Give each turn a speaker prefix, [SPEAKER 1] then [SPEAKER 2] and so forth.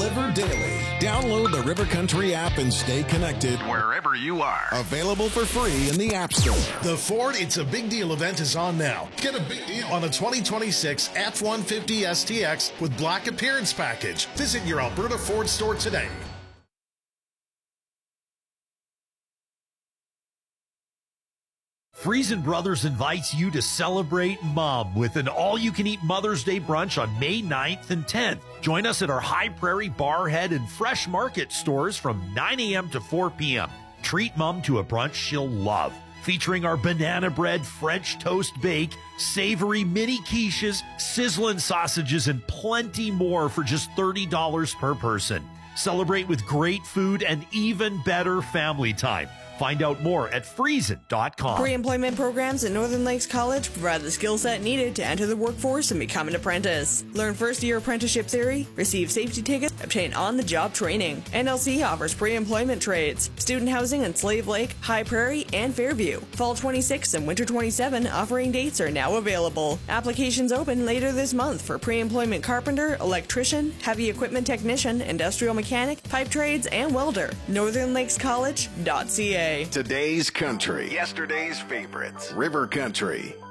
[SPEAKER 1] delivered daily. Download the River Country app and stay connected
[SPEAKER 2] wherever you are.
[SPEAKER 1] Available for free in the App Store.
[SPEAKER 3] The Ford It's a Big Deal event is on now. Get a big deal on a 2026 F-150 STX with Black Appearance Package. Visit your Alberta Ford store today.
[SPEAKER 4] Friesen Brothers invites you to celebrate Mom with an all-you-can-eat Mother's Day brunch on May 9th and 10th. Join us at our High Prairie, Barhead, and Fresh Market stores from 9 a.m. to 4 p.m. Treat Mom to a brunch she'll love, featuring our banana bread, French toast bake, savory mini quiches, sizzling sausages, and plenty more for just $30 per person. Celebrate with great food and even better family time. Find out more at Friesen.com.
[SPEAKER 5] Pre-employment programs at Northern Lakes College provide the skill set needed to enter the workforce and become an apprentice. Learn first-year apprenticeship theory, receive safety tickets, obtain on-the-job training. NLC offers pre-employment trades, student housing in Slave Lake, High Prairie, and Fairview. Fall 26 and Winter 27 offering dates are now available. Applications open later this month for pre-employment carpenter, electrician, heavy equipment technician, industrial mechanic, pipe trades, and welder. NorthernLakesCollege.ca.
[SPEAKER 2] Today's country. Yesterday's favorites. River Country.